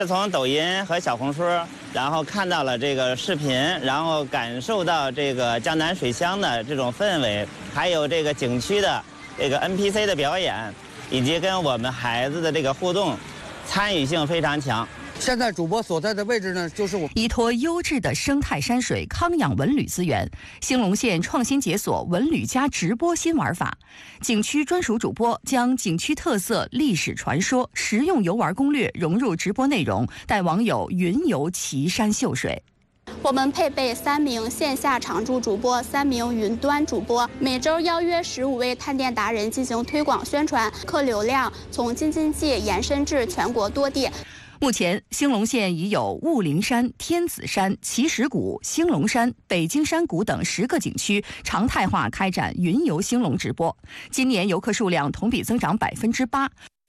从抖音和小红书，然后看到了这个视频，然后感受到这个江南水乡的这种氛围，还有这个景区的这个 NPC 的表演，以及跟我们孩子的这个互动，参与性非常强。 现在主播所在的位置呢，就是依托优质的生态山水，康养文旅资源，兴隆县创新解锁文旅加直播新玩法。景区专属主播将景区特色、历史传说、实用游玩攻略融入直播内容，带网友云游奇山秀水。 我们配备3名线下常驻主播、3名云端主播，每周邀约15位探店达人进行推广宣传，客流量从京津冀延伸至全国多地。 目前，兴隆县已有雾灵山、天子山、奇石谷、兴隆山、北京山谷等10个景区常态化开展云游兴隆直播。今年游客数量同比增长8%。